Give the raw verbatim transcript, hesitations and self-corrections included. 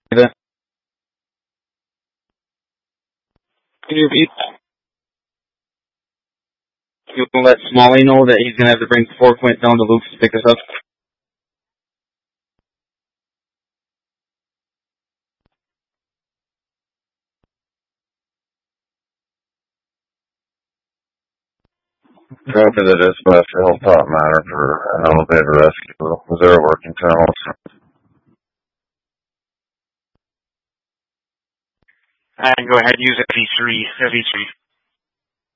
that. Can you, you, you let Smalley know that he's gonna have to bring four Quint down to Luke's to pick us up? Copy the dispatch for Hilltop Manor for an elevator rescue. Zero working tunnels. And go ahead, use F E three. F E three.